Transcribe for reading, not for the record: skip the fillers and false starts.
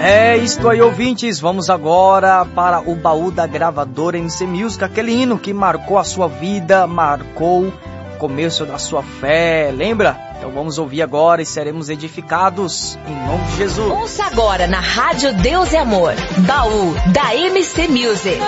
É isto aí, ouvintes. Vamos agora para o baú da gravadora MC Music, aquele hino que marcou a sua vida, marcou o começo da sua fé, lembra? Então vamos ouvir agora e seremos edificados em nome de Jesus. Ouça agora na Rádio Deus e Amor, baú da MC Music.